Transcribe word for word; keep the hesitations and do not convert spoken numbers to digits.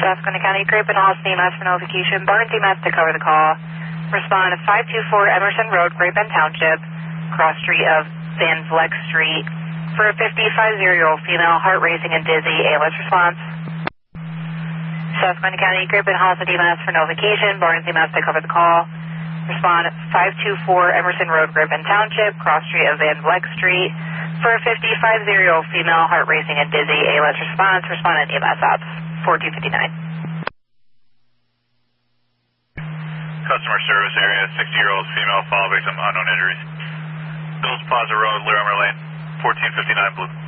Susquehanna County, Grape and Halls, E M S for notification. Barnes E M S to cover the call. Respond at five two four Emerson Road, Grape Bend Township, cross street of Van Vleck Street. For a fifty-five-year-old female, heart racing and dizzy. A L S response. Susquehanna County, Grape and Halls, E M S for notification. Barnes E M S to cover the call. Respond at five two four Emerson Road, Grape Bend Township, cross street of Van Vleck Street. For a fifty-five-year-old female, heart racing and dizzy. A L S response. Respond at E M S ops fourteen fifty-nine. Customer service area, sixty-year-old female, fall victim, unknown injuries. Bills Plaza Road, Larimer Lane, fourteen fifty-nine Blue.